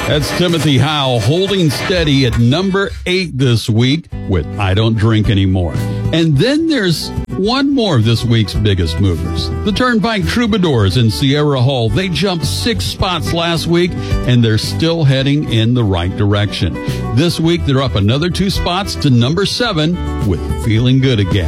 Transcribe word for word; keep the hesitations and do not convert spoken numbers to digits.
That's Timothy Howe holding steady at number eight this week with I Don't Drink Anymore. And then there's one more of this week's biggest movers. The Turnpike Troubadours in Sierra Hull. They jumped six spots last week, and they're still heading in the right direction. This week, they're up another two spots to number seven with Feeling Good Again.